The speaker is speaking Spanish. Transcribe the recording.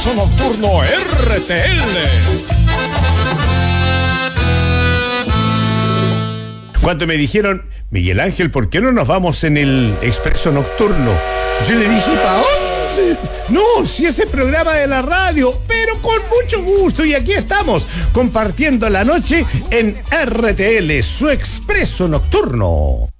Expreso Nocturno RTL. Cuando me dijeron, Miguel Ángel, ¿por qué no nos vamos en el Expreso Nocturno? Yo le dije, ¿para dónde? No, si ese programa de la radio, pero con mucho gusto. Y aquí estamos, compartiendo la noche en RTL, su Expreso Nocturno.